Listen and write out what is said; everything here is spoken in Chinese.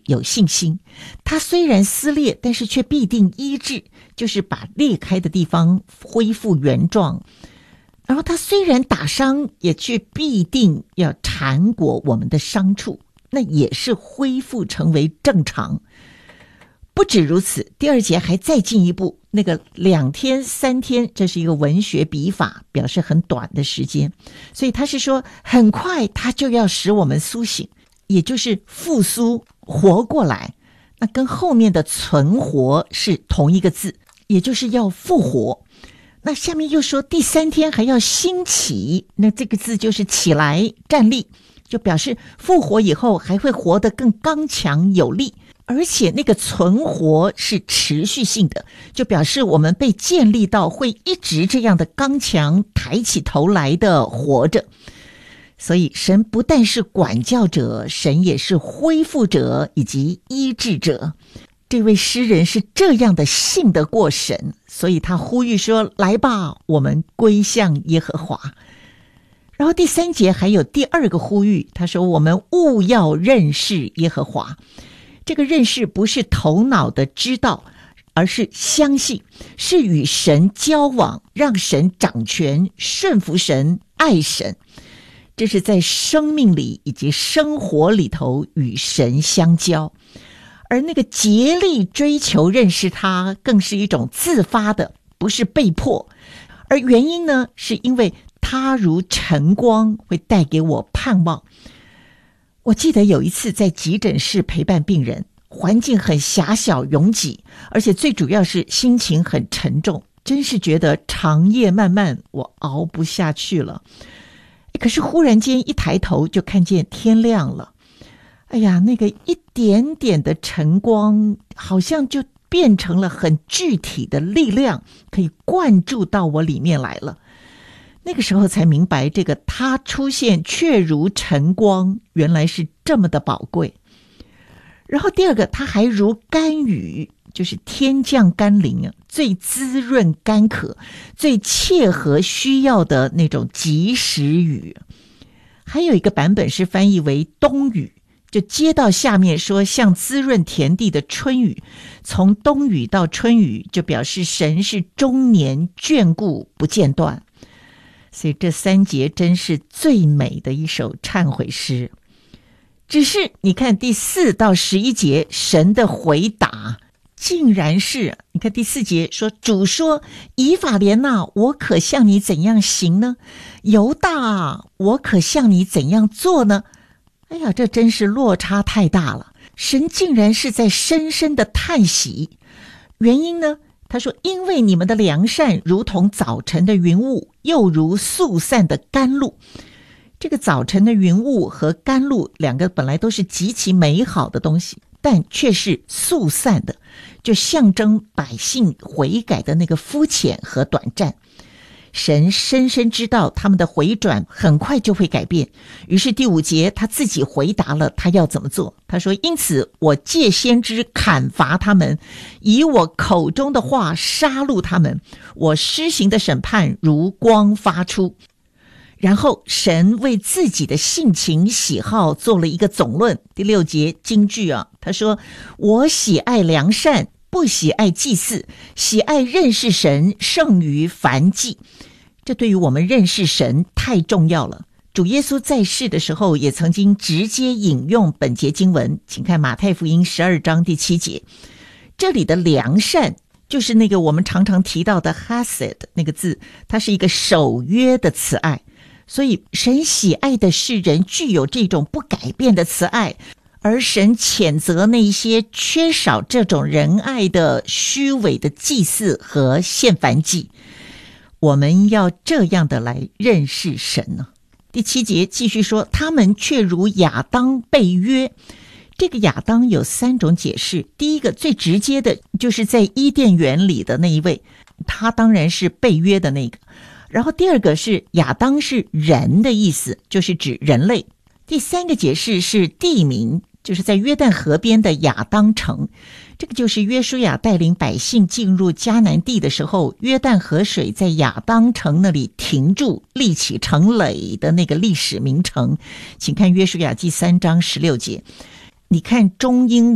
有信心。他虽然撕裂，但是却必定医治，就是把裂开的地方恢复原状。然后他虽然打伤，也却必定要缠裹我们的伤处，那也是恢复成为正常。不止如此，第二节还再进一步，那个2天3天，这是一个文学笔法，表示很短的时间，所以他是说很快他就要使我们苏醒，也就是复苏活过来。那跟后面的存活是同一个字，也就是要复活。那下面又说第3天还要兴起，那这个字就是起来站立，就表示复活以后还会活得更刚强有力，而且那个存活是持续性的，就表示我们被建立到会一直这样的刚强抬起头来的活着。所以神不但是管教者，神也是恢复者以及医治者。这位诗人是这样的信得过神，所以他呼吁说，来吧，我们归向耶和华。然后第3节还有第2个呼吁，他说我们务要认识耶和华。这个认识不是头脑的知道，而是相信，是与神交往，让神掌权，顺服神，爱神。这是在生命里以及生活里头与神相交。而那个竭力追求认识他，更是一种自发的，不是被迫。而原因呢，是因为他如晨光，会带给我盼望。我记得有一次在急诊室陪伴病人，环境很狭小拥挤，而且最主要是心情很沉重，真是觉得长夜漫漫，我熬不下去了。可是忽然间一抬头就看见天亮了，哎呀，那个一点点的晨光好像就变成了很具体的力量，可以灌注到我里面来了。那个时候才明白，这个他出现却如晨光，原来是这么的宝贵。然后第2个，他还如甘雨，就是天降甘霖啊，最滋润干渴，最切合需要的那种及时雨。还有一个版本是翻译为冬雨，就接到下面说像滋润田地的春雨，从冬雨到春雨，就表示神是终年眷顾不间断。所以这3节真是最美的一首忏悔诗。只是你看第4到11节，神的回答竟然是，你看第4节说，主说，以法莲哪，我可向你怎样行呢？犹大啊，我可向你怎样做呢？哎呀，这真是落差太大了。神竟然是在深深的叹息。原因呢，他说，因为你们的良善如同早晨的云雾，又如速散的甘露。这个早晨的云雾和甘露2个本来都是极其美好的东西，但却是速散的，就象征百姓悔改的那个肤浅和短暂。神深深知道他们的回转很快就会改变，于是第5节他自己回答了他要怎么做。他说，因此我借先知砍伐他们，以我口中的话杀戮他们，我施行的审判如光发出。然后神为自己的性情喜好做了一个总论。第6节金句啊，他说，我喜爱良善，不喜爱祭祀，喜爱认识神胜于燔祭。这对于我们认识神太重要了。主耶稣在世的时候也曾经直接引用本节经文，请看马太福音12章第7节。这里的良善就是那个我们常常提到的 Hesed 那个字，它是一个守约的慈爱。所以神喜爱的是人具有这种不改变的慈爱，而神谴责那些缺少这种仁爱的虚伪的祭祀和献燔祭。我们要这样的来认识神呢。第7节继续说，他们却如亚当被约。这个亚当有3种解释。第一个最直接的就是在伊甸园里的那一位，他当然是被约的那个。然后第2个是亚当是人的意思，就是指人类。第3个解释是地名，就是在约旦河边的亚当城。这个就是约书亚带领百姓进入迦南地的时候，约旦河水在亚当城那里停住，立起城垒的那个历史名城。请看约书亚记3章16节。你看中英